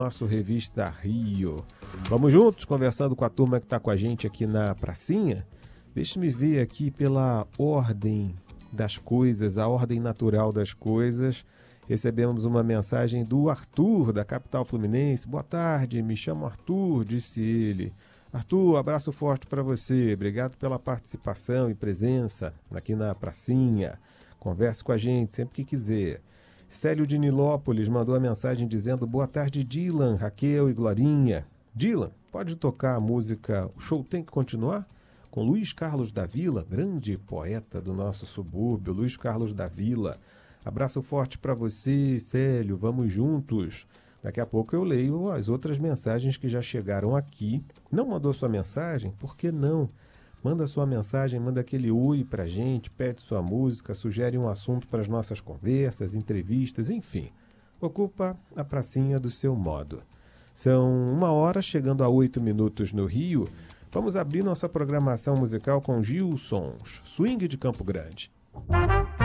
Nosso Revista Rio. Vamos juntos, conversando com a turma que está com a gente aqui na pracinha. Deixa-me ver aqui pela ordem das coisas, a ordem natural das coisas. Recebemos uma mensagem do Arthur, da capital fluminense. Boa tarde, me chamo Arthur, disse ele. Arthur, abraço forte para você. Obrigado pela participação e presença aqui na pracinha. Converse com a gente sempre que quiser. Célio de Nilópolis mandou a mensagem dizendo: boa tarde, Dylan, Raquel e Glorinha. Dylan, pode tocar a música O Show Tem Que Continuar? Com Luiz Carlos da Vila, grande poeta do nosso subúrbio, Luiz Carlos da Vila. Abraço forte para você, Célio, vamos juntos. Daqui a pouco eu leio as outras mensagens que já chegaram aqui. Não mandou sua mensagem? Por que não? Manda sua mensagem, manda aquele oi pra gente, pede sua música, sugere um assunto para as nossas conversas, entrevistas, enfim. Ocupa a pracinha do seu modo. São 1h, chegando a 8 minutos no Rio. Vamos abrir nossa programação musical com Gilsons, Swing de Campo Grande.